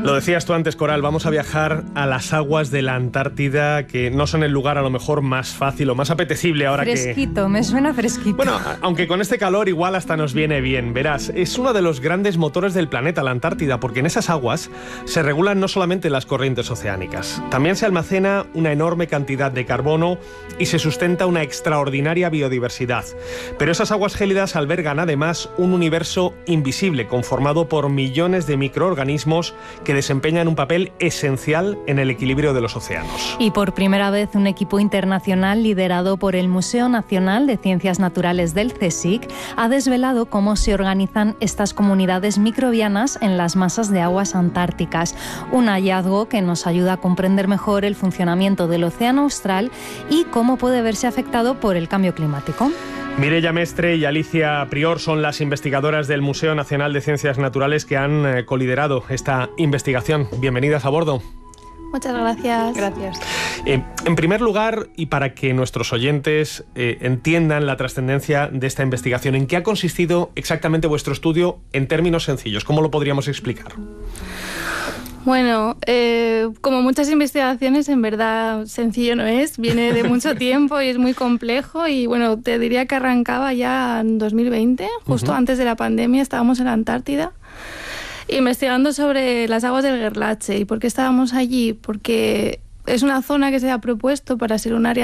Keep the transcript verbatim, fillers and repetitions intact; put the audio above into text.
Lo decías tú antes, Coral, vamos a viajar a las aguas de la Antártida, que no son el lugar a lo mejor más fácil o más apetecible ahora fresquito, que... Fresquito, me suena fresquito. Bueno, aunque con este calor igual hasta nos viene bien, verás, es uno de los grandes motores del planeta, la Antártida, porque en esas aguas se regulan no solamente las corrientes oceánicas, también se almacena una enorme cantidad de carbono y se sustenta una extraordinaria biodiversidad. Pero esas aguas gélidas albergan además un universo invisible conformado por millones de microorganismos que desempeñan un papel esencial en el equilibrio de los océanos. Y por primera vez un equipo internacional liderado por el Museo Nacional de Ciencias Naturales del CSIC ha desvelado cómo se organizan estas comunidades microbianas en las masas de aguas antárticas. Un hallazgo que nos ayuda a comprender mejor el funcionamiento del océano austral y cómo puede verse afectado por el cambio climático. Mireia Mestre y Alicia Prior son las investigadoras del Museo Nacional de Ciencias Naturales que han eh, coliderado esta investigación. Bienvenidas a bordo. Muchas gracias. Gracias. Eh, en primer lugar, y para que nuestros oyentes eh, entiendan la trascendencia de esta investigación, ¿en qué ha consistido exactamente vuestro estudio en términos sencillos? ¿Cómo lo podríamos explicar? Bueno, eh, como muchas investigaciones, en verdad sencillo no es, viene de mucho tiempo y es muy complejo y bueno, te diría que arrancaba ya en dos mil veinte, justo uh-huh. antes de la pandemia, estábamos en la Antártida investigando sobre las aguas del Gerlache. ¿Y por qué estábamos allí? Porque es una zona que se ha propuesto para ser un área